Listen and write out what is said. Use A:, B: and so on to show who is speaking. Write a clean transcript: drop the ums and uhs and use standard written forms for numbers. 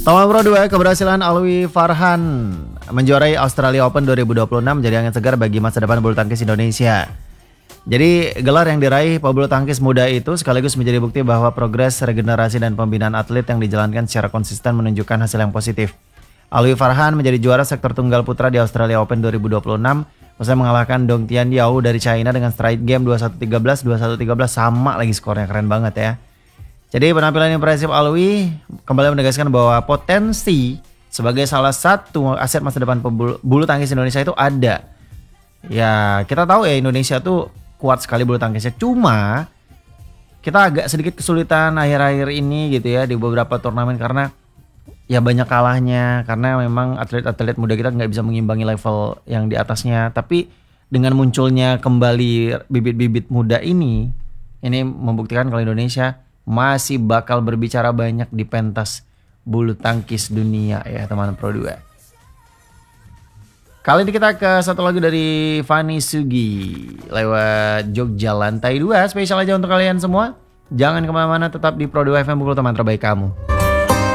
A: Teman Pro 2, keberhasilan Alwi Farhan menjuarai Australia Open 2026 menjadi angin segar bagi masa depan bulu tangkis Indonesia. Jadi gelar yang diraih pebulu tangkis muda itu sekaligus menjadi bukti bahwa progres regenerasi dan pembinaan atlet yang dijalankan secara konsisten menunjukkan hasil yang positif. Alwi Farhan menjadi juara sektor tunggal putra di Australia Open 2026 usai mengalahkan Dong Tianyao dari China dengan straight game 21-13, 21-13, sama lagi skornya, keren banget ya. Jadi penampilan impresif Alwi kembali menegaskan bahwa potensi sebagai salah satu aset masa depan bulu tangkis Indonesia itu ada. Ya kita tahu ya Indonesia tuh kuat sekali bulu tangkisnya. Cuma kita agak sedikit kesulitan akhir-akhir ini gitu ya di beberapa turnamen karena ya banyak kalahnya. Karena memang atlet-atlet muda kita nggak bisa mengimbangi level yang di atasnya. Tapi dengan munculnya kembali bibit-bibit muda ini membuktikan kalau Indonesia masih bakal berbicara banyak di pentas bulu tangkis dunia ya teman Pro 2. Kali ini kita ke satu lagu dari Fanny Sugi lewat Jogja Lantai 2, spesial aja untuk kalian semua. Jangan kemana-mana, tetap di Pro 2 FM, pukul teman terbaik kamu.